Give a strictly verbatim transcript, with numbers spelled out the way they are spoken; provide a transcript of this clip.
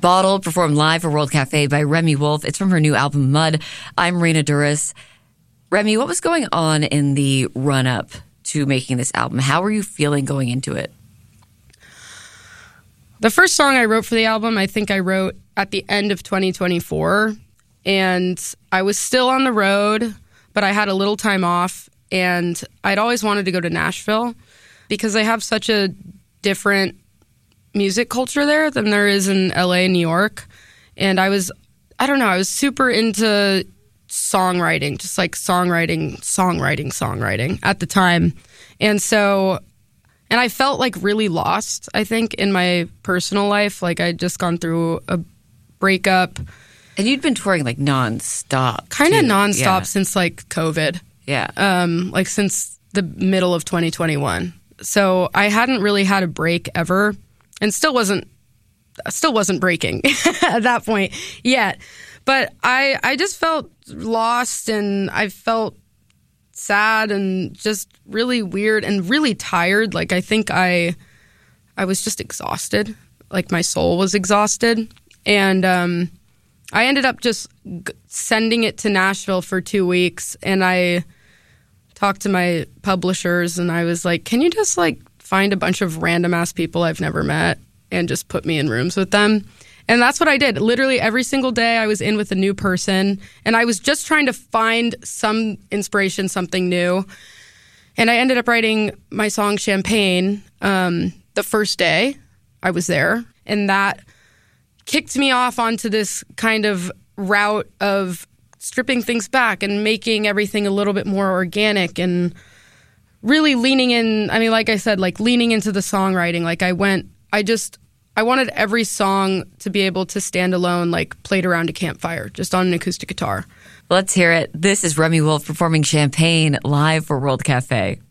Bottled, performed live for World Cafe by Remi Wolf. It's from her new album, Mud. I'm Raina Douris. Remi, what was going on in the run-up to making this album? How were you feeling going into it? The first song I wrote for the album, I think I wrote at the end of twenty twenty-four. And I was still on the road, but I had a little time off. And I'd always wanted to go to Nashville because they have such a different music culture there than there is in L A and New York. And I was, I don't know, I was super into songwriting, just like songwriting, songwriting, songwriting at the time. And so, and I felt like really lost, I think, in my personal life. Like I'd just gone through a breakup. And you'd been touring like nonstop. Kind of nonstop yeah. since like COVID. Yeah. Um, like since the middle of twenty twenty-one. So I hadn't really had a break ever and still wasn't, still wasn't breaking at that point yet. But I, I just felt lost and I felt sad and just really weird and really tired. Like I think I, I was just exhausted. Like my soul was exhausted. And, um, I ended up just g- sending it to Nashville for two weeks, and I talked to my publishers, and I was like, can you just, like, find a bunch of random-ass people I've never met and just put me in rooms with them? And that's what I did. Literally every single day I was in with a new person, and I was just trying to find some inspiration, something new. And I ended up writing my song Champagne um, the first day I was there, and that kicked me off onto this kind of route of stripping things back and making everything a little bit more organic and really leaning in. I mean, like I said, like leaning into the songwriting. Like I went, I just, I wanted every song to be able to stand alone, like played around a campfire, just on an acoustic guitar. Let's hear it. This is Remi Wolf performing Champagne live for World Cafe.